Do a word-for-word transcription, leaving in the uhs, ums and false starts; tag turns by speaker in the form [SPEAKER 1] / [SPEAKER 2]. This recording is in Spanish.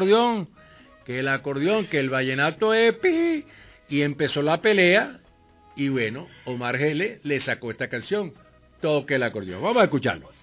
[SPEAKER 1] acordeón, que el acordeón, que el vallenato es pi, y empezó la pelea, y bueno, Omar Geles le sacó esta canción, Toque el acordeón. Vamos a escucharlo.